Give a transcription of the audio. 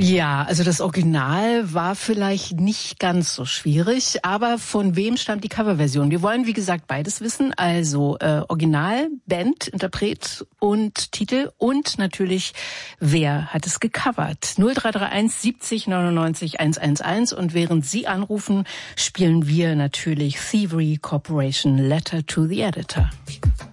Ja, also das Original war vielleicht nicht ganz so schwierig, aber von wem stammt die Coverversion? Wir wollen, wie gesagt, beides wissen, also Original, Band, Interpret und Titel und natürlich, wer hat es gecovert? 0331 70 99 111 und während Sie anrufen, spielen wir natürlich Thievery Corporation Letter to the Editor.